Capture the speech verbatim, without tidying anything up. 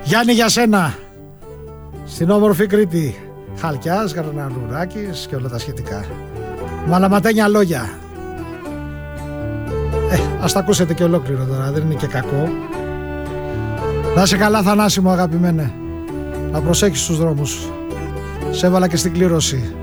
Γιάννη, για σένα. Στην όμορφη Κρήτη. Χαλκιάς, Γαρνανουράκης και όλα τα σχετικά. Μαλαματένια λόγια. Ε, ας τα ακούσετε και ολόκληρο τώρα, δεν είναι και κακό. Να είσαι καλά, Θανάση μου αγαπημένε. Να προσέχεις τους δρόμους. Σε έβαλα και στην κλήρωση.